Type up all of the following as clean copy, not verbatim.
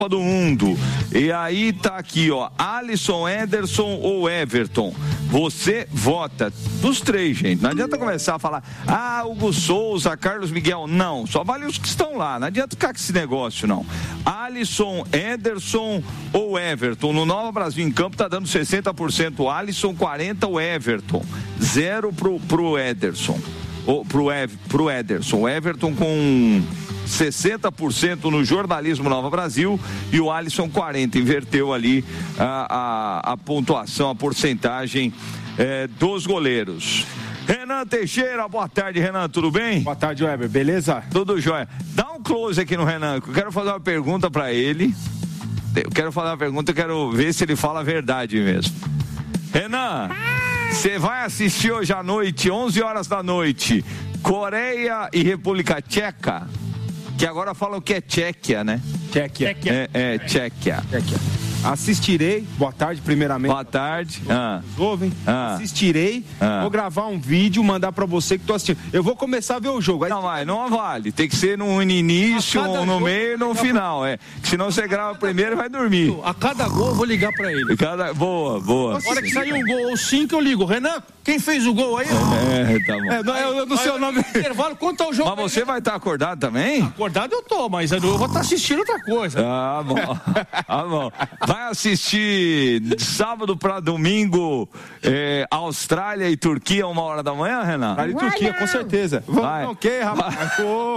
do Mundo. E aí tá aqui, ó, Alisson, Ederson ou Everton. Você vota dos três, gente. Não adianta começar a falar, Hugo Souza, Carlos Miguel. Não, só vale os que estão lá. Não adianta ficar com esse negócio, não. Alisson, Ederson ou Everton. No Nova Brasil em Campo tá dando 60% o Alisson, 40% o Everton. 0 pro Ederson. Pro Ederson. O Everton com 60% no Jornalismo Nova Brasil e o Alisson 40%. Inverteu ali a pontuação, a porcentagem dos goleiros. Renan Teixeira, boa tarde, Renan, tudo bem? Boa tarde, Weber, beleza? Tudo jóia. Dá um close aqui no Renan, eu quero fazer uma pergunta pra ele. Eu quero ver se ele fala a verdade mesmo. Renan, você vai assistir hoje à noite, 11 horas da noite, Coreia e República Tcheca? Que agora falam que é Tchequia, né? Tchequia. Tchequia. Assistirei, boa tarde primeiramente. Boa tarde. Ouvem? Assistirei, vou gravar um vídeo, mandar pra você que tô assistindo. Eu vou começar a ver o jogo. Aí... Não vale, tem que ser no início, no meio e no final, senão você grava primeiro e vai dormir. A cada gol eu vou ligar pra ele. Boa. Na hora que sair um gol ou 5 eu ligo. Renan, quem fez o gol aí? Tá bom. Eu não sei o nome. Intervalo, quanto é o jogo? Mas você vai estar acordado também? Acordado eu tô, mas eu vou estar assistindo outra coisa. Bom. Vai assistir sábado para domingo Austrália e Turquia 1h da manhã, Renan? Austrália e Turquia, com certeza. Vai. Não, rapaz?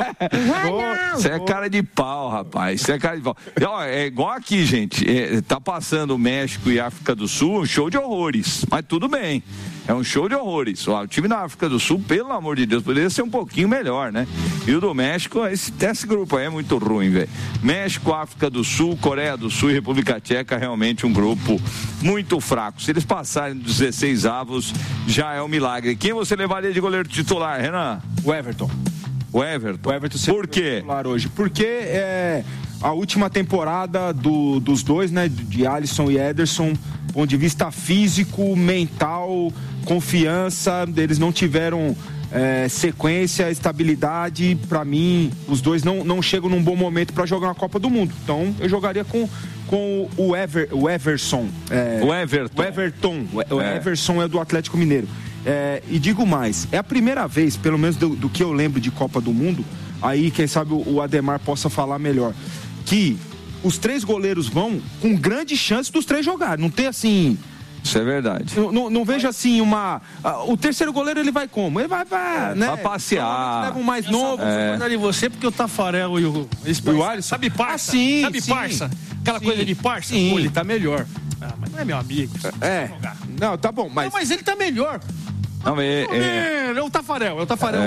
Você é cara de pau, rapaz. Você é cara de pau. É igual aqui, gente. Tá passando o México e África do Sul, um show de horrores. Mas tudo bem. É um show de horrores. O time da África do Sul, pelo amor de Deus, poderia ser um pouquinho melhor, né? E o do México, esse grupo aí é muito ruim, velho. México, África do Sul, Coreia do Sul e República Tcheca, realmente um grupo muito fraco. Se eles passarem dos 16 avos, já é um milagre. Quem você levaria de goleiro titular, Renan? O Everton. O Everton? Por quê? Titular hoje. Porque a última temporada dos dois, né, de Alisson e Ederson, do ponto de vista físico, mental, confiança, eles não tiveram sequência, estabilidade. Pra mim, os dois não chegam num bom momento pra jogar uma Copa do Mundo. Então, eu jogaria com o Everson. O Everton. O Everson é do Atlético Mineiro. E digo mais, é a primeira vez, pelo menos do que eu lembro de Copa do Mundo, aí quem sabe o Ademar possa falar melhor, que os três goleiros vão com grande chance dos três jogarem. Não tem assim... Isso é verdade. Não vejo assim o terceiro goleiro ele vai como? Ele vai né? Vai passear. Leva um mais novo. Eu de você porque o Tafarel e o Alisson. Sabe parça? Sim. Parça? Aquela coisa de parça? Sim. Pô, ele tá melhor. Mas não é meu amigo. Não, tá bom, mas... Não, mas ele tá melhor. Não, é o Tafarel.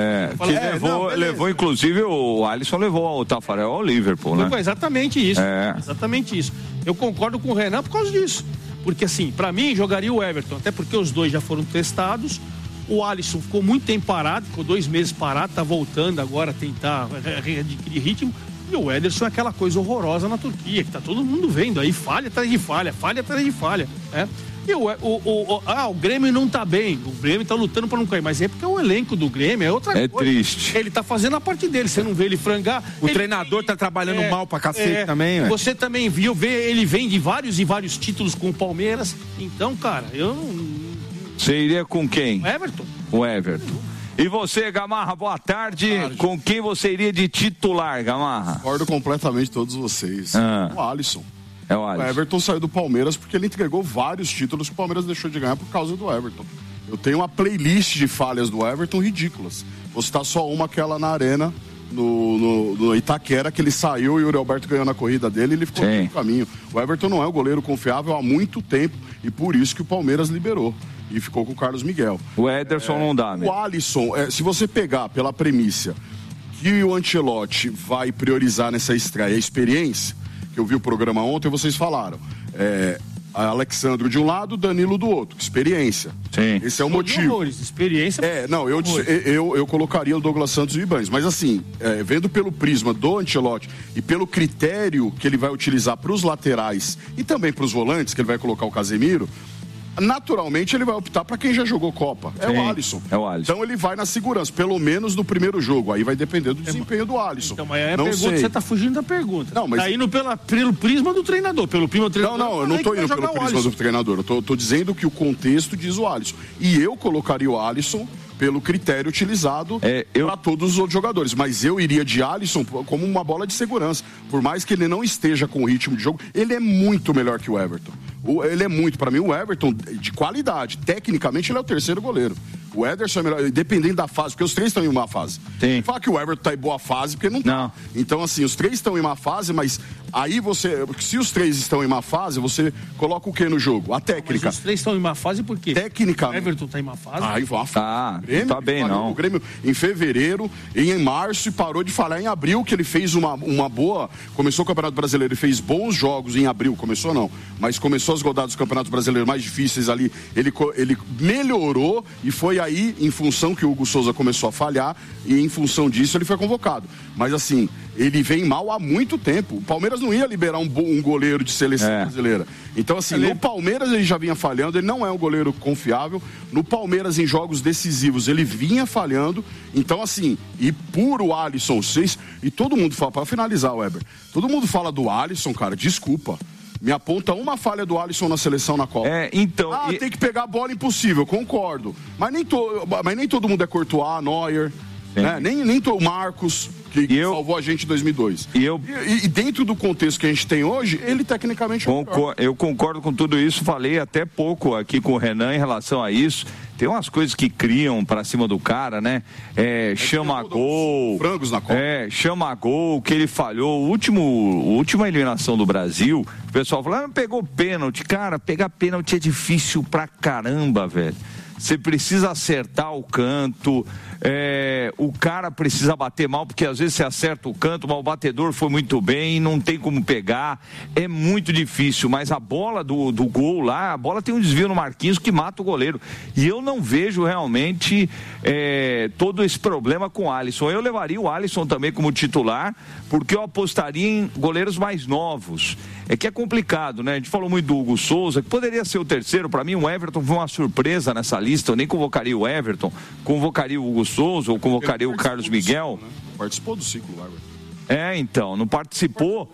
Levou, inclusive, o Alisson levou o Tafarel ao Liverpool, né? Foi exatamente isso. Exatamente isso. Eu concordo com o Renan por causa disso. Porque, assim, pra mim, jogaria o Everton. Até porque os dois já foram testados. O Alisson ficou muito tempo parado, ficou 2 meses parado, tá voltando agora a tentar readquirir ritmo. E o Ederson é aquela coisa horrorosa na Turquia, que tá todo mundo vendo aí, falha atrás de falha atrás de falha, né? E o Grêmio não tá bem, o Grêmio tá lutando pra não cair, mas é porque o elenco do Grêmio é outra coisa. Triste. Ele tá fazendo a parte dele, você não vê ele frangar. O treinador tá trabalhando mal pra cacete também, velho. Você também ele vem de vários e vários títulos com o Palmeiras, então, cara, eu não... Você iria com quem? O Everton. E você, Gamarra, boa tarde. Com quem você iria de titular, Gamarra? Concordo completamente todos vocês. O Alisson. O Everton saiu do Palmeiras porque ele entregou vários títulos que o Palmeiras deixou de ganhar por causa do Everton. Eu tenho uma playlist de falhas do Everton ridículas. Vou citar só uma, aquela na Arena, no Itaquera, que ele saiu e o Yuri Alberto ganhou na corrida dele e ele ficou no caminho. O Everton não é um goleiro confiável há muito tempo e por isso que o Palmeiras liberou. E ficou com o Carlos Miguel. O Ederson não dá, né? O Alisson, se você pegar pela premissa que o Ancelotti vai priorizar nessa estreia a experiência, que eu vi o programa ontem, vocês falaram, Alexandro de um lado, Danilo do outro, experiência. Sim. Esse é o motivo. Experiência. Eu colocaria o Douglas Santos e o Ibanez, mas assim, vendo pelo prisma do Ancelotti e pelo critério que ele vai utilizar para os laterais e também para os volantes, que ele vai colocar o Casemiro, naturalmente ele vai optar para quem já jogou Copa. É o Alisson. Então ele vai na segurança, pelo menos no primeiro jogo. Aí vai depender do desempenho do Alisson. Então, mas aí a pergunta, você tá fugindo da pergunta. Não, mas... Tá indo pelo prisma do treinador. Pelo prisma do treinador. Não, eu não tô indo pelo prisma do treinador. Eu tô dizendo que o contexto diz o Alisson. E eu colocaria o Alisson pelo critério utilizado para todos os outros jogadores. Mas eu iria de Alisson como uma bola de segurança. Por mais que ele não esteja com o ritmo de jogo, ele é muito melhor que o Everton. Ele é muito, para mim, o Everton de qualidade. Tecnicamente, ele é o terceiro goleiro. O Ederson é melhor, dependendo da fase, porque os três estão em má fase. Não fala que o Everton tá em boa fase, porque não tá. Não. Então, assim, os três estão em má fase, mas aí se os três estão em má fase, você coloca o que no jogo? A técnica. Mas os três estão em má fase por quê? Tecnicamente. O Everton tá em má fase? Aí vai uma fase. Grêmio, não tá bem, não. O Grêmio em fevereiro, em março, e parou de falar em abril, que ele fez uma boa... Começou o Campeonato Brasileiro, ele fez bons jogos em abril, começou não, mas começou as rodadas do Campeonato Brasileiro mais difíceis ali, ele melhorou, e foi aí, em função que o Hugo Souza começou a falhar, e em função disso ele foi convocado. Mas assim, ele vem mal há muito tempo. O Palmeiras não ia liberar um goleiro de seleção brasileira. Então assim, no Palmeiras ele já vinha falhando, ele não é um goleiro confiável. No Palmeiras, em jogos decisivos, ele vinha falhando. Então assim, e puro Alisson 6, e todo mundo fala, para finalizar, Weber, todo mundo fala do Alisson, cara, desculpa. Me aponta uma falha do Alisson na seleção na Copa. Tem que pegar a bola, impossível, concordo. Mas nem todo mundo é Courtois, Neuer, né? Nem o Marcos, que salvou a gente em 2002. E dentro do contexto que a gente tem hoje, ele tecnicamente eu concordo com tudo isso, falei até pouco aqui com o Renan em relação a isso. Tem umas coisas que criam pra cima do cara, né? Chama gol. Frangos na Copa. Chama gol, que ele falhou. Última eliminação do Brasil, o pessoal falou, pegou pênalti. Cara, pegar pênalti é difícil pra caramba, velho. Você precisa acertar o canto, o cara precisa bater mal, porque às vezes você acerta o canto, mas o batedor foi muito bem, não tem como pegar, é muito difícil, mas a bola do gol lá, a bola tem um desvio no Marquinhos que mata o goleiro, e eu não vejo realmente todo esse problema com o Alisson. Eu levaria o Alisson também como titular, porque eu apostaria em goleiros mais novos. É que é complicado, né? A gente falou muito do Hugo Souza, que poderia ser o terceiro. Para mim, o Everton foi uma surpresa nessa lista. Eu nem convocaria o Everton, convocaria o Hugo Souza ou convocaria o Carlos Miguel. Ciclo, né? Participou do ciclo, o Everton. Então, não participou.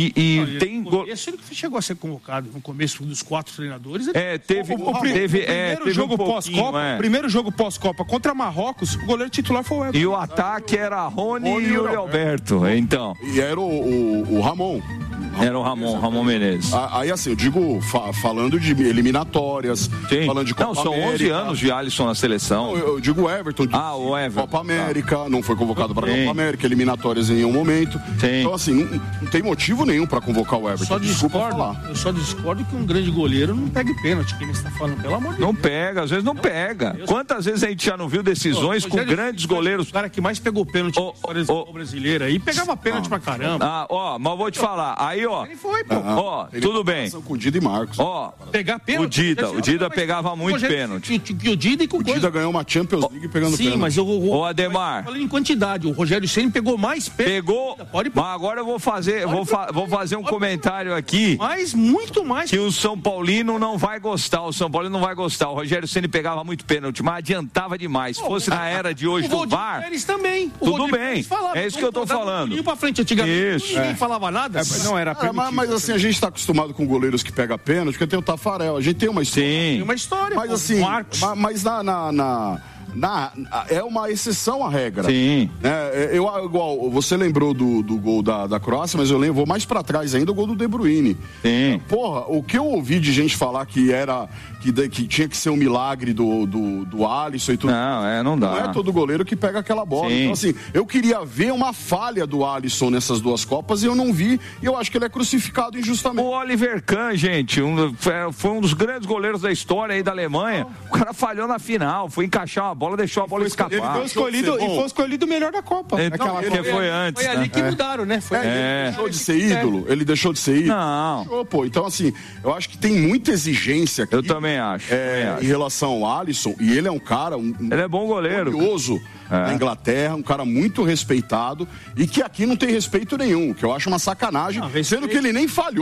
E tem. No começo ele chegou a ser convocado no começo dos 4 treinadores. Teve primeiro jogo pós-Copa. Primeiro jogo pós-Copa contra Marrocos, o goleiro titular foi o Everton. E o ataque era Rony e Yuri Alberto. Então. E era o Ramon. Era o Ramon Menezes. Aí assim, eu digo, falando de eliminatórias, falando de Copa América. São 11 anos de Alisson na seleção. Eu digo o Everton. O Everton. Copa América, não foi convocado para a Copa América, eliminatórias em nenhum momento. Então assim, não tem motivo nenhum para convocar o Everton. Eu só discordo que um grande goleiro não pegue pênalti, que ele está falando, pelo amor de Deus. Não pega, às vezes não pega. Quantas vezes a gente já não viu decisões com grandes goleiros? O cara que mais pegou pênalti na história brasileira aí pegava pênalti pra caramba. Mas vou te falar, aí ele foi, pô. Tudo bem. Com o Dida e Marcos. Pegar pênalti. O Dida pegava muito pênalti. O Dida ganhou uma Champions League pegando pênalti. Sim, mas Ademar. Falando em quantidade, o Rogério Ceni pegou mais pênalti. Mas agora eu vou fazer um comentário aqui. Muito mais. Que o São Paulino não vai gostar. O São Paulino não vai gostar. O Rogério Ceni pegava muito pênalti, mas adiantava demais. Se fosse na era de hoje do VAR. Eles também. Tudo bem. É isso que eu tô falando. Pra frente, antigamente. Isso. Ninguém falava nada. Não era pênalti. Mas assim, a gente tá acostumado com goleiros que pegam pênalti, porque tem o Tafarel. A gente tem uma história. Tem uma história. Mas assim, é uma exceção à regra. Sim. Igual, você lembrou do gol da Croácia, mas eu vou mais pra trás ainda o gol do De Bruyne. Sim. Porra, o que eu ouvi de gente falar que tinha que ser um milagre do Alisson e tudo. Não dá. Não é todo goleiro que pega aquela bola. Sim. Então assim, eu queria ver uma falha do Alisson nessas 2 Copas e eu não vi, e eu acho que ele é crucificado injustamente. O Oliver Kahn, gente, foi um dos grandes goleiros da história aí da Alemanha. O cara falhou na final, foi encaixar uma bola, deixou a bola escapar. Ele foi escolhido o melhor da Copa. Foi antes. Foi ali que mudaram, né? Ele deixou de ser ídolo? Ele deixou de ser ídolo? Não. Então assim, eu acho que tem muita exigência aqui. Eu também acho. Em relação ao Alisson, e ele é um cara... ele é bom goleiro. Curioso na Inglaterra, um cara muito respeitado, e que aqui não tem respeito nenhum, que eu acho uma sacanagem, sendo que ele nem falhou.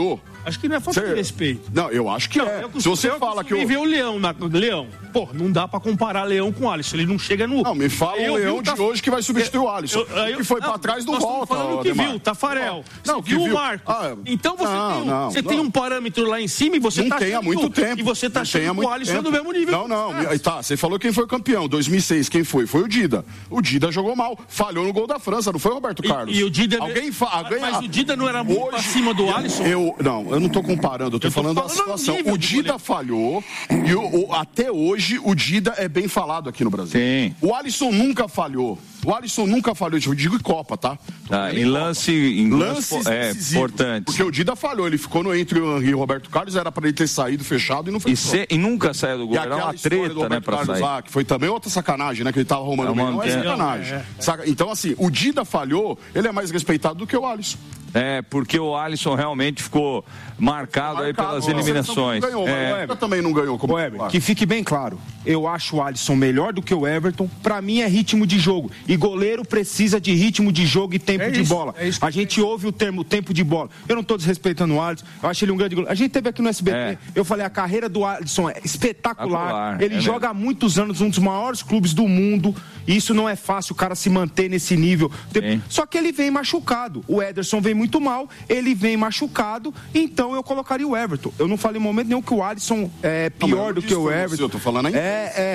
Acho que não é falta de respeito. Não, eu acho que é. Se você fala que eu... ver o Leão, Leão. Pô, não dá pra comparar Leão com o Alisson. Ele não chega no... Não, me fala o Leão de hoje que vai substituir o Alisson. Que foi pra trás do volta. Falando que viu, Tafarel. Não, que viu o Marco. Então você tem um parâmetro lá em cima e você não tem há muito tempo. E você tá achando que o Alisson é do mesmo nível. Não. Tá, você falou quem foi campeão. 2006, quem foi? Foi o Dida. O Dida jogou mal. Falhou no gol da França, não foi o Roberto Carlos. E o Dida... Mas o Dida não era muito acima do Alisson? Eu não tô comparando, eu tô falando da situação. O Dida falhou e até hoje o Dida é bem falado aqui no Brasil. Sim. O Alisson nunca falhou. Eu digo em Copa, tá? Em lance importante. Porque o Dida falhou, ele ficou entre o Henry e o Roberto Carlos, era pra ele ter saído fechado e não fechou. E nunca saiu do gol, era uma treta, né, pra sair. Lá, que foi também outra sacanagem, né, que ele tava arrumando bem, não é sacanagem. Então, assim, o Dida falhou, ele é mais respeitado do que o Alisson. Porque o Alisson realmente ficou marcado aí pelas eliminações. Ganhou, o Everton também não ganhou. Como que fique bem claro, eu acho o Alisson melhor do que o Everton, pra mim é ritmo de jogo, e goleiro precisa de ritmo de jogo e tempo de bola. A gente ouve o termo tempo de bola, eu não tô desrespeitando o Alisson, eu acho ele um grande goleiro. A gente teve aqui no SBT, eu falei, a carreira do Alisson é espetacular, ele joga há muitos anos, um dos maiores clubes do mundo, e isso não é fácil, o cara se manter nesse nível, só que ele vem machucado, o Ederson vem muito mal, ele vem machucado, então eu colocaria o Everton. Eu não falei em momento nenhum que o Alisson é pior do que o Everton. Eu tô falando ainda.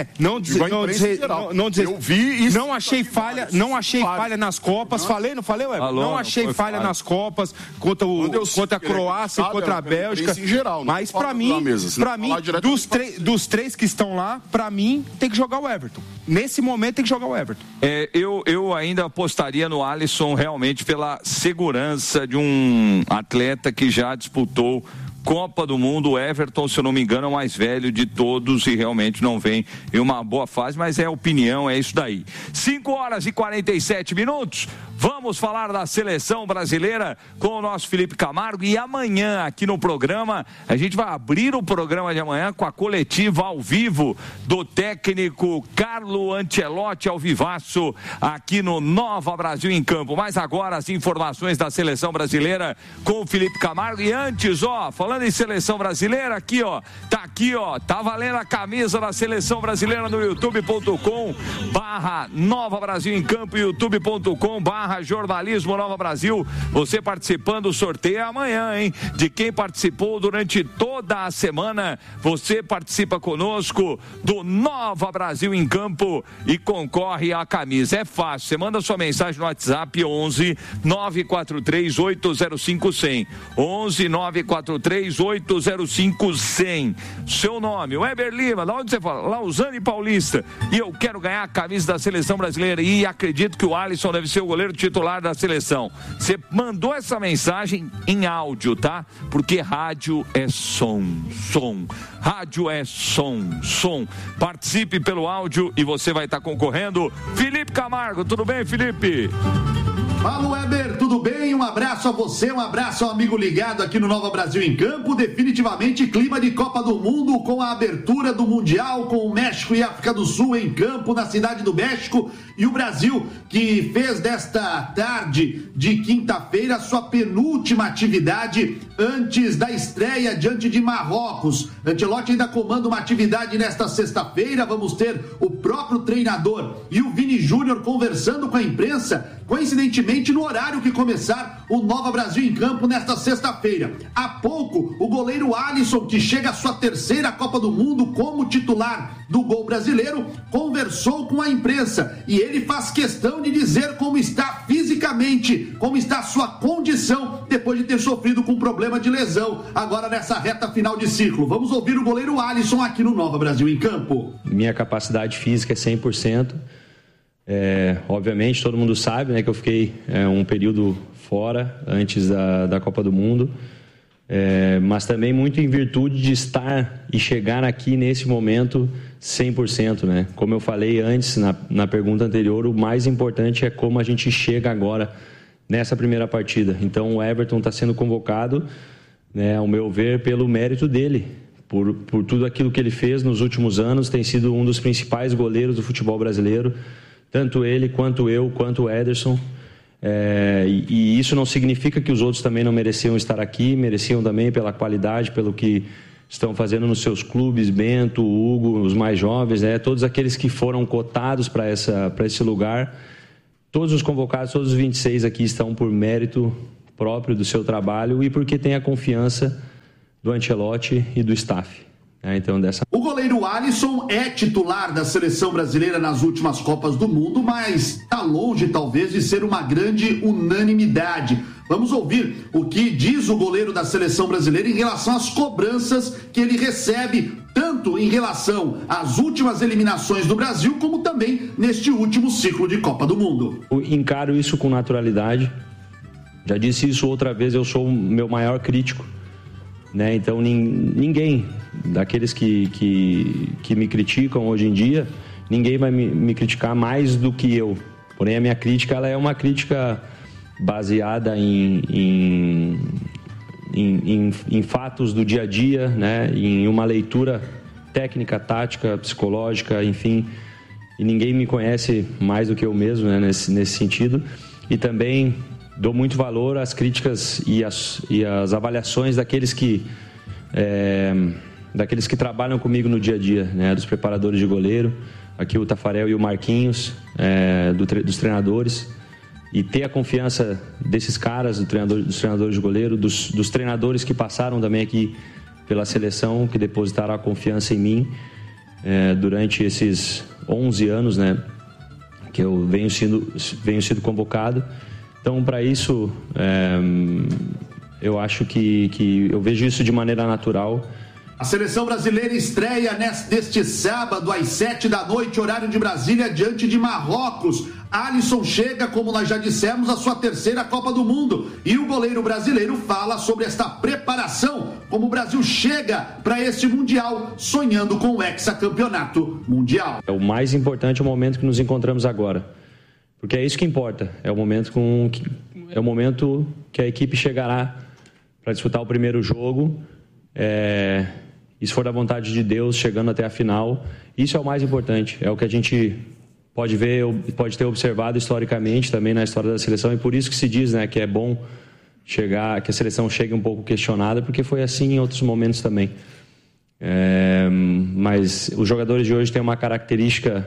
Eu vi isso. Não achei falha nas Copas. Falei, não falei, Everton? Não achei falha nas Copas contra a Croácia e contra a Bélgica. Mas pra mim, dos três que estão lá, pra mim tem que jogar o Everton. Nesse momento tem que jogar o Everton. Eu ainda apostaria no Alisson realmente pela segurança de um atleta que já disputou Copa do Mundo. O Everton, se eu não me engano, é o mais velho de todos e realmente não vem em uma boa fase, mas é opinião, é isso daí. 5h47. Vamos falar da seleção brasileira com o nosso Felipe Camargo, e amanhã aqui no programa, a gente vai abrir o programa de amanhã com a coletiva ao vivo do técnico Carlo Ancelotti, ao vivaço, aqui no Nova Brasil em Campo. Mas agora as informações da seleção brasileira com o Felipe Camargo. E antes, falando em seleção brasileira, tá valendo a camisa da seleção brasileira no youtube.com/Nova Brasil em Campo, youtube.com/jornalismo Nova Brasil. Você participando do sorteio amanhã, hein? De quem participou durante toda a semana, você participa conosco do Nova Brasil em Campo e concorre à camisa. É fácil, você manda sua mensagem no WhatsApp 11 943 805 100. 11 943 805 100. Seu nome, Weber Lima, da onde você fala? Lausanne Paulista. E eu quero ganhar a camisa da seleção brasileira, e acredito que o Alisson deve ser o goleiro titular da seleção. Você mandou essa mensagem em áudio, tá? Porque rádio é som. Rádio é som. Participe pelo áudio e você vai estar concorrendo. Felipe Camargo, tudo bem, Felipe? Fala, Weber, tudo bem? Um abraço a você, um abraço ao amigo ligado aqui no Nova Brasil em Campo. Definitivamente clima de Copa do Mundo, com a abertura do Mundial, com o México e África do Sul em campo, na cidade do México. E o Brasil, que fez desta tarde de quinta-feira sua penúltima atividade antes da estreia diante de Marrocos. Ancelotti ainda comanda uma atividade nesta sexta-feira. Vamos ter o próprio treinador e o Vini Júnior conversando com a imprensa, coincidentemente no horário que começar o Nova Brasil em Campo nesta sexta-feira. Há pouco, o goleiro Alisson, que chega à sua terceira Copa do Mundo como titular do gol brasileiro, conversou com a imprensa, e ele faz questão de dizer como está fisicamente, como está a sua condição depois de ter sofrido com um problema de lesão agora nessa reta final de ciclo. Vamos ouvir o goleiro Alisson aqui no Nova Brasil em Campo. Minha capacidade física é 100%. Obviamente todo mundo sabe, né, que eu fiquei um período fora antes da Copa do Mundo, mas também muito em virtude de estar e chegar aqui nesse momento 100%, né? Como eu falei antes na pergunta anterior, o mais importante é como a gente chega agora nessa primeira partida. Então o Everton está sendo convocado, né, ao meu ver, pelo mérito dele, por tudo aquilo que ele fez nos últimos anos. Tem sido um dos principais goleiros do futebol brasileiro. Tanto ele, quanto eu, quanto o Ederson. E isso não significa que os outros também não mereciam estar aqui, mereciam também pela qualidade, pelo que estão fazendo nos seus clubes, Bento, Hugo, os mais jovens, todos aqueles que foram cotados para esse lugar. Todos os convocados, todos os 26 aqui estão por mérito próprio do seu trabalho e porque tem a confiança do Ancelotti e do staff. O goleiro Alisson é titular da seleção brasileira nas últimas Copas do Mundo, mas está longe talvez de ser uma grande unanimidade. Vamos ouvir o que diz o goleiro da seleção brasileira em relação às cobranças que ele recebe, tanto em relação às últimas eliminações do Brasil, como também neste último ciclo de Copa do Mundo. Eu encaro isso com naturalidade. Já disse isso outra vez, eu sou o meu maior crítico. Então ninguém daqueles que me criticam hoje em dia, ninguém vai me criticar mais do que eu. Porém, a minha crítica ela é uma crítica baseada em fatos do dia a dia, em uma leitura técnica, tática, psicológica, enfim. E ninguém me conhece mais do que eu mesmo, nesse sentido. E também dou muito valor às críticas e às avaliações daqueles que trabalham comigo no dia a dia, dos preparadores de goleiro, aqui o Tafarel e o Marquinhos, dos treinadores, e ter a confiança desses caras, dos treinadores de goleiro, dos treinadores que passaram também aqui pela seleção, que depositaram a confiança em mim durante esses 11 anos, que eu venho sendo convocado. Então, para isso, eu acho que eu vejo isso de maneira natural. A seleção brasileira estreia neste sábado às 7h, horário de Brasília, diante de Marrocos. Alisson chega, como nós já dissemos, à sua terceira Copa do Mundo. E o goleiro brasileiro fala sobre esta preparação, como o Brasil chega para este Mundial, sonhando com o hexacampeonato mundial. O mais importante é o momento que nos encontramos agora. Porque é isso que importa, é o momento que a equipe chegará para disputar o primeiro jogo, e se for da vontade de Deus, chegando até a final. Isso é o mais importante, é o que a gente pode ver, pode ter observado historicamente também na história da seleção, e por isso que se diz que é bom que a seleção chegue um pouco questionada, porque foi assim em outros momentos também. Mas os jogadores de hoje têm uma característica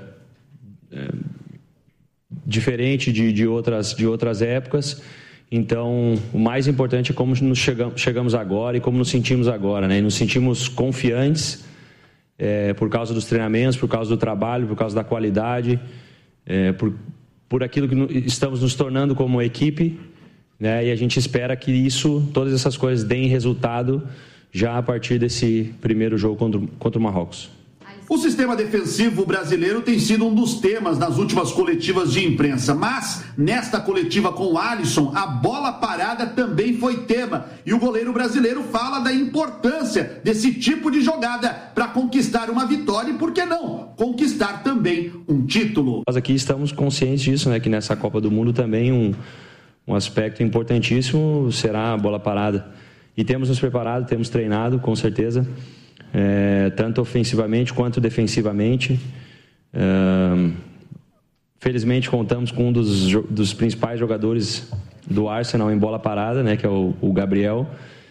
diferente de outras épocas. Então, o mais importante é como nos chegamos agora e como nos sentimos agora, E nos sentimos confiantes por causa dos treinamentos, por causa do trabalho, por causa da qualidade, por aquilo que estamos nos tornando como equipe, E a gente espera que todas essas coisas deem resultado já a partir desse primeiro jogo contra o Marrocos. O sistema defensivo brasileiro tem sido um dos temas nas últimas coletivas de imprensa, mas nesta coletiva com o Alisson, a bola parada também foi tema. E o goleiro brasileiro fala da importância desse tipo de jogada para conquistar uma vitória e, por que não, conquistar também um título. Nós aqui estamos conscientes disso, que nessa Copa do Mundo também um aspecto importantíssimo será a bola parada. E temos nos preparado, temos treinado, com certeza. Tanto ofensivamente quanto defensivamente. Felizmente contamos com um dos principais jogadores do Arsenal em bola parada, que é o Gabriel,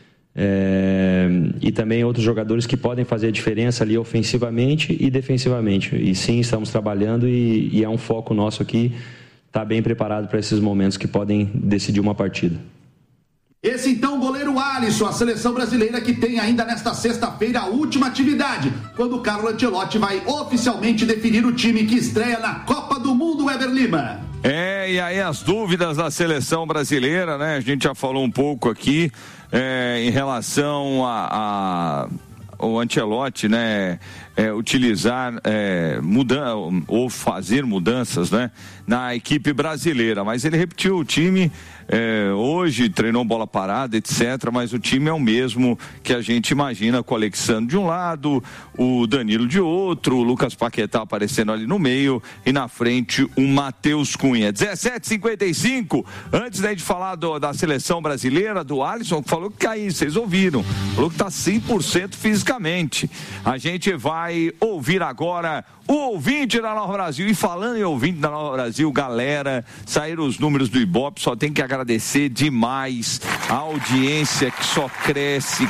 e também outros jogadores que podem fazer a diferença ali ofensivamente e defensivamente. E sim, estamos trabalhando e é um foco nosso aqui estar bem preparado para esses momentos que podem decidir uma partida. Esse então, goleiro Alisson, a seleção brasileira que tem ainda nesta sexta-feira a última atividade, quando o Carlo Ancelotti vai oficialmente definir o time que estreia na Copa do Mundo, Weber Lima. E aí as dúvidas da seleção brasileira, A gente já falou um pouco aqui em relação o Ancelotti, utilizar, ou fazer mudanças, na equipe brasileira, mas ele repetiu o time, hoje treinou bola parada, etc, mas o time é o mesmo que a gente imagina, com o Alexandre de um lado, o Danilo de outro, o Lucas Paquetá aparecendo ali no meio e na frente o Matheus Cunha. 17h55, antes da gente falar da seleção brasileira, do Alisson, que falou que caiu, vocês ouviram, falou que tá 100% fisicamente. A gente vai ouvir agora o ouvinte da Nova Brasil. E falando em ouvinte da Nova Brasil, galera, saíram os números do Ibope, só tem que agradecer demais a audiência que só cresce.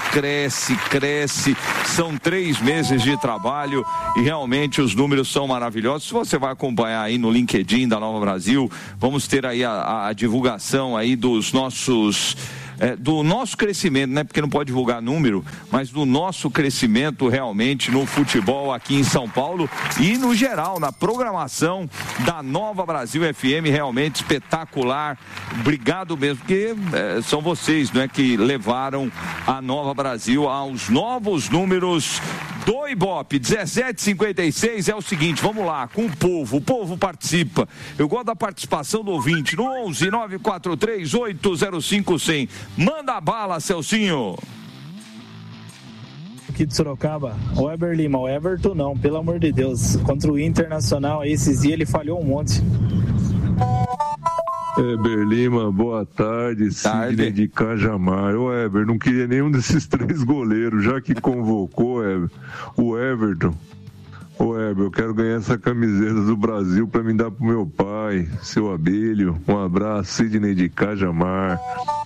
São 3 meses de trabalho e realmente os números são maravilhosos. Se você vai acompanhar aí no LinkedIn da Nova Brasil, vamos ter aí a divulgação aí dos nossos... do nosso crescimento, né? Porque não pode divulgar número, mas do nosso crescimento realmente no futebol aqui em São Paulo e no geral, na programação da Nova Brasil FM, realmente espetacular. Obrigado mesmo, porque são vocês, né, que levaram a Nova Brasil aos novos números do Ibope. 17:56 é o seguinte, vamos lá, com o povo participa. Eu gosto da participação do ouvinte no 11 943 805 100. Manda bala, Celcinho. Aqui de Sorocaba, o Weber Lima, o Everton não, pelo amor de Deus. Contra o Internacional, esses dias ele falhou um monte. Weber Lima, boa tarde. Sidney de Cajamar. O Weber, não queria nenhum desses 3 goleiros, já que convocou o Everton. Ô Weber, eu quero ganhar essa camiseta do Brasil pra me dar pro meu pai, seu Abelho. Um abraço, Sidney de Cajamar.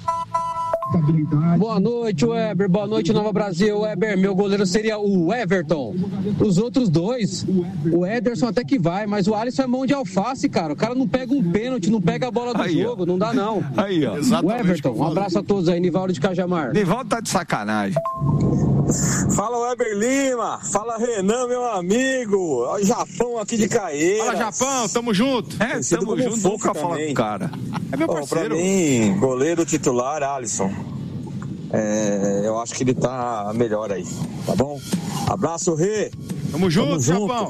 Boa noite, Weber. Boa noite, Nova Brasil. Weber, meu goleiro seria o Everton. Os outros 2, o Ederson até que vai, mas o Alisson é mão de alface, cara. O cara não pega um pênalti, não pega a bola do jogo, não dá não. Aí, ó. O Everton, um abraço a todos aí, Nivaldo de Cajamar. Nivaldo tá de sacanagem. Fala, Weber Lima. Fala, Renan, meu amigo. Olha o Japão aqui de Caeiras. Fala, Japão, tamo junto. Tamo junto, nunca fala com o cara. É meu parceiro. Pra mim, goleiro titular, Alisson. Eu acho que ele tá melhor aí, tá bom? Abraço, Rê. Tamo junto, Japão.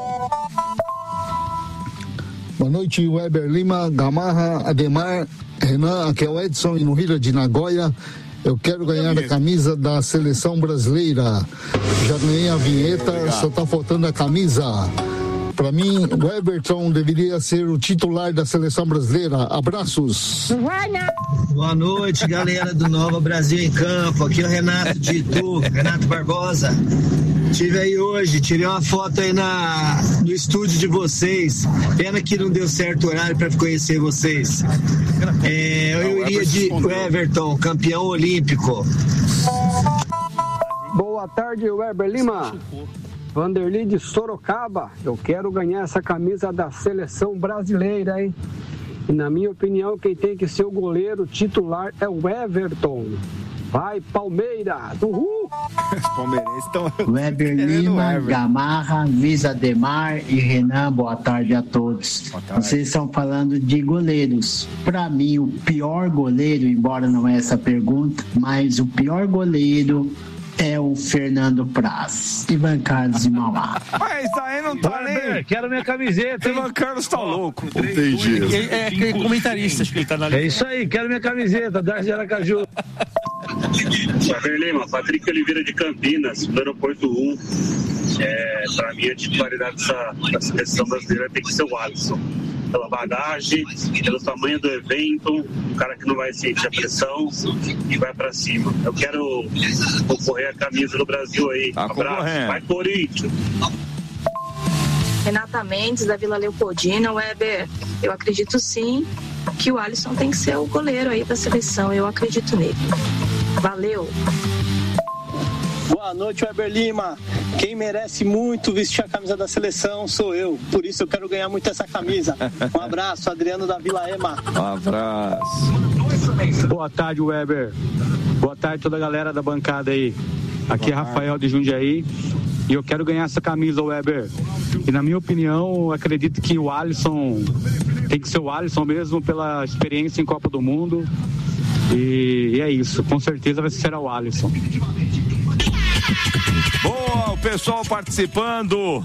Boa noite, Weber Lima, Gamarra, Ademar, Renan, aqui é o Edson, no Rio de Nagoya. Eu quero ganhar a camisa da seleção brasileira. Já ganhei a vinheta, só tá faltando a camisa. Para mim, o Everton deveria ser o titular da seleção brasileira. Abraços. Boa noite, galera do Nova Brasil em Campo. Aqui é o Renato de Itu, Renato Barbosa. Estive aí hoje, tirei uma foto aí no estúdio de vocês. Pena que não deu certo o horário para conhecer vocês. Eu iria de Everton, campeão olímpico. Boa tarde, Weber Lima. Vanderlei de Sorocaba. Eu quero ganhar essa camisa da seleção brasileira, hein? E na minha opinião, quem tem que ser o goleiro titular é o Everton. Vai, Palmeiras! Uhul! Os palmeirenses estão... Weber Lima, Gamarra, Visa Demar e Renan, boa tarde a todos. Vocês estão falando de goleiros. Para mim, o pior goleiro, embora não é essa pergunta, mas o pior goleiro é o Fernando Praz. Ivan Carlos de Mauá. Mas aí não tá nem... Quero minha camiseta, hein? Ivan Carlos tá louco. Entendi. É comentarista, acho que ele tá na lista. É isso aí, quero minha camiseta, Darcy de Aracaju. Weber Lima, Patrick Oliveira de Campinas, no aeroporto 1. Pra mim, a titularidade da seleção brasileira tem que ser o Alisson. Pela bagagem, pelo tamanho do evento, um cara que não vai sentir a pressão e vai pra cima. Eu quero concorrer a camisa do Brasil aí. Abraço. Vai, Corinthians! Renata Mendes, da Vila Leopoldina. Weber, eu acredito sim que o Alisson tem que ser o goleiro aí da seleção. Eu acredito nele. Valeu! Boa noite, Weber Lima. Quem merece muito vestir a camisa da seleção sou eu. Por isso eu quero ganhar muito essa camisa. Um abraço, Adriano da Vila Ema. Um abraço. Boa tarde, Weber. Boa tarde toda a galera da bancada aí. Aqui é Rafael de Jundiaí. E eu quero ganhar essa camisa, Weber. E na minha opinião, eu acredito que o Alisson tem que ser o Alisson mesmo pela experiência em Copa do Mundo. E é isso. Com certeza vai ser o Alisson. Boa, o pessoal participando.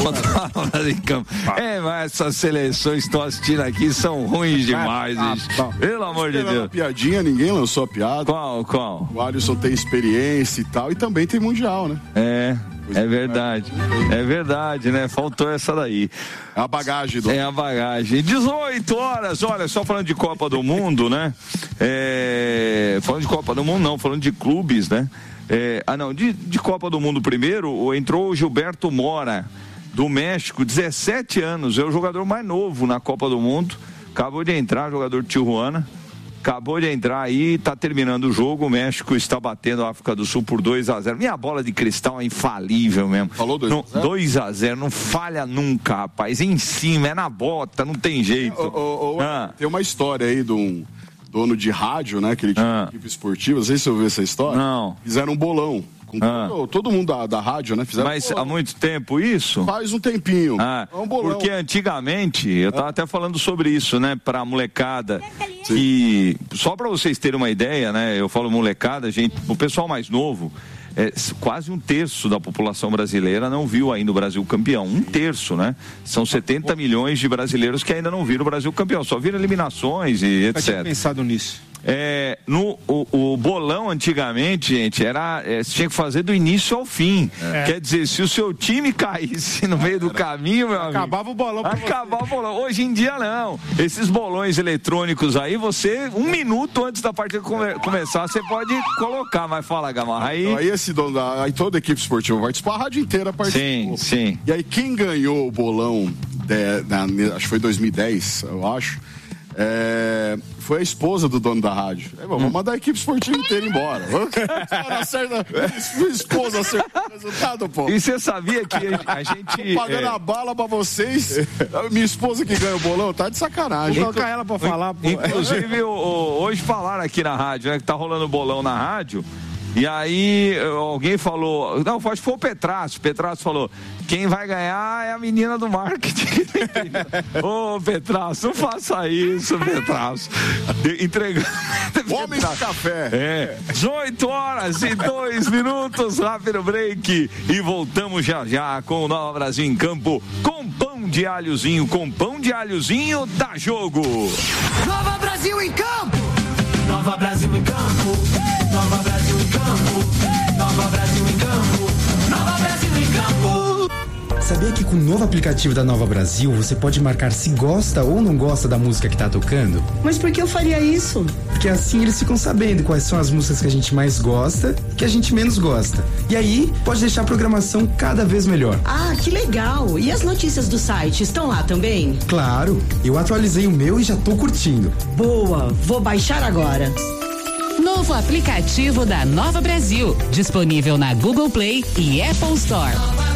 Mas essas seleções que estão assistindo aqui são ruins demais, gente. Pelo amor de Deus. Piadinha, ninguém lançou a piada. Qual? O Alisson tem experiência e tal, e também tem Mundial, né? É verdade. É verdade, né? Faltou essa daí. A bagagem do... É a bagagem. 18 horas, olha, só falando de Copa do Mundo, né? Falando de Copa do Mundo, não, falando de clubes, né? De Copa do Mundo primeiro, entrou o Gilberto Mora, do México, 17 anos, é o jogador mais novo na Copa do Mundo, acabou de entrar, jogador de Tijuana, acabou de entrar aí, tá terminando o jogo, o México está batendo a África do Sul por 2-0. Minha bola de cristal é infalível mesmo. Falou 2-0? 2-0, não falha nunca, rapaz, em cima, é na bota, não tem jeito. Tem uma história aí de um dono de rádio, né, que ele tinha uma equipe esportiva, não sei se você ouviu essa história. Não. Fizeram um bolão. Todo mundo da rádio, né? Mas há muito tempo isso? Faz um tempinho. Um bolão. Porque antigamente, eu estava até falando sobre isso, né? Pra molecada, que só para vocês terem uma ideia, né? Eu falo molecada, gente, o pessoal mais novo, quase 1/3 da população brasileira não viu ainda o Brasil campeão. 1/3, né? São 70 milhões de brasileiros que ainda não viram o Brasil campeão, só viram eliminações e etc. Eu tinha pensado nisso. O bolão antigamente, gente, você tinha que fazer do início ao fim. Quer dizer, se o seu time caísse no meio do caminho, meu amigo, acabava o bolão. Acabava o bolão. Hoje em dia não. Esses bolões eletrônicos aí, você, 1 minuto antes da partida começar, você pode colocar, mas fala, Gamarra, aí... Então, aí esse dono aí toda a equipe esportiva vai participar, a rádio inteira participou. Sim. E aí quem ganhou o bolão, acho que foi 2010, eu acho, foi a esposa do dono da rádio. Vamos mandar a equipe esportiva inteira embora. Esposa acertou o resultado, pô. E você sabia que a gente... Tô pagando a bala pra vocês. Minha esposa que ganha o bolão, tá de sacanagem. Vou colocar ela pra falar, pô. Inclusive, hoje falaram aqui na rádio, né, que tá rolando bolão na rádio. E aí alguém falou, não, acho que foi o Petrasso. Petrasso falou, quem vai ganhar é a menina do marketing. Ô, Petrasso, não faça isso, Petrasso. Entregando. Homem de café. 18h02, rápido break. E voltamos já com o Nova Brasil em Campo, com pão de alhozinho, dá jogo. Nova Brasil em Campo. Nova Brasil em Campo. Nova Brasil em Campo. Nova Brasil em Campo. Nova Brasil em Campo. Sabia que com o novo aplicativo da Nova Brasil você pode marcar se gosta ou não gosta da música que tá tocando? Mas por que eu faria isso? Porque assim eles ficam sabendo quais são as músicas que a gente mais gosta e que a gente menos gosta. E aí pode deixar a programação cada vez melhor. Ah, que legal! E as notícias do site estão lá também? Claro, eu atualizei o meu e já tô curtindo. Boa, vou baixar agora. Novo aplicativo da Nova Brasil, disponível na Google Play e Apple Store.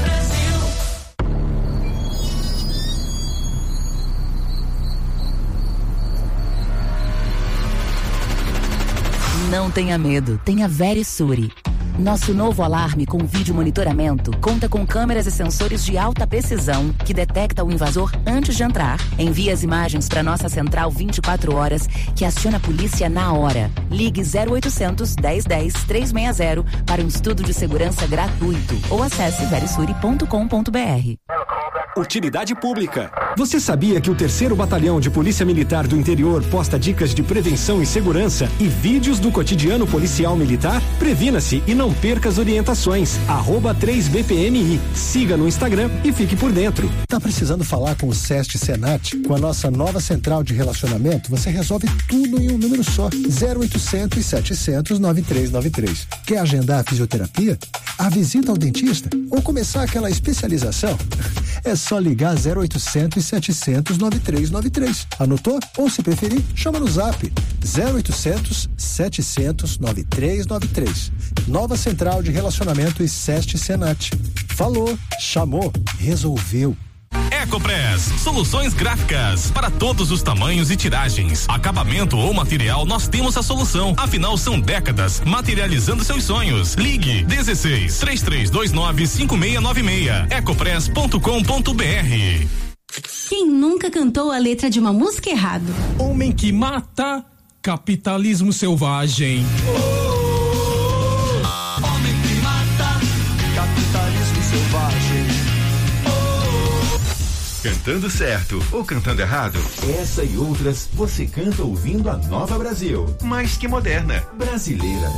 Não tenha medo, tenha Verisure. Nosso novo alarme com vídeo monitoramento conta com câmeras e sensores de alta precisão que detecta o invasor antes de entrar. Envia as imagens para nossa central 24 horas que aciona a polícia na hora. Ligue 0800 1010 360 para um estudo de segurança gratuito ou acesse verisure.com.br. Utilidade pública. Você sabia que o 3º Batalhão de Polícia Militar do Interior posta dicas de prevenção e segurança e vídeos do cotidiano policial militar? Previna-se e não perca as orientações. @3BPMI. Siga no Instagram e fique por dentro. Tá precisando falar com o SEST Senat? Com a nossa nova central de relacionamento, você resolve tudo em um número só. 0800 700 9393. Quer agendar a fisioterapia? A visita ao dentista? Ou começar aquela especialização? É só ligar 0800 700 9393. Anotou? Ou se preferir, chama no zap 0800 700 9393. Nova central de relacionamento e SEST Senat. Falou, chamou, resolveu. Ecopress, soluções gráficas para todos os tamanhos e tiragens, acabamento ou material, nós temos a solução. Afinal, são décadas materializando seus sonhos. Ligue 16 3329 5696. Ecopress.com.br. Quem nunca cantou a letra de uma música errado? Homem que mata, capitalismo selvagem. Homem que mata, capitalismo selvagem. Cantando certo ou cantando errado? Essa e outras você canta ouvindo a Nova Brasil. Mais que moderna, brasileira.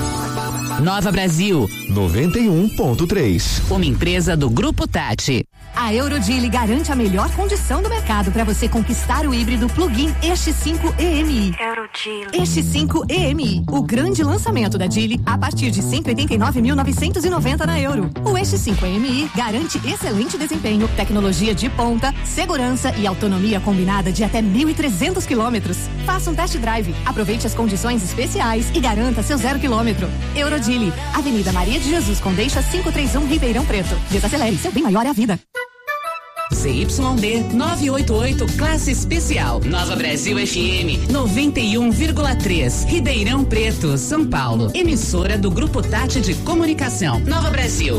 Nova Brasil 91.3. Uma empresa do Grupo Tati. A Eurodile garante a melhor condição do mercado para você conquistar o híbrido plug-in X5 EMI. Eurodile. X5 EMI, o grande lançamento da Dili a partir de 189.990 na Euro. O X5 EMI garante excelente desempenho, tecnologia de ponta, segurança e autonomia combinada de até 1.300 quilômetros. Faça um test drive, aproveite as condições especiais e garanta seu 0 quilômetro. Eurodile, Avenida Maria de Jesus Condeixa 531 Ribeirão Preto. Desacelere, seu bem maior é a vida. ZYD 988, classe especial. Nova Brasil FM 91,3. Ribeirão Preto, São Paulo. Emissora do Grupo Tati de Comunicação. Nova Brasil.